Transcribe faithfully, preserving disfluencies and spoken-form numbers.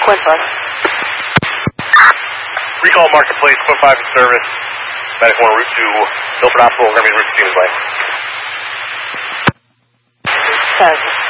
Quint bus. Recall Marketplace, Quint five in service. Medic one route to Milford Hospital, Hermes Route to Stevens Lane. Ten.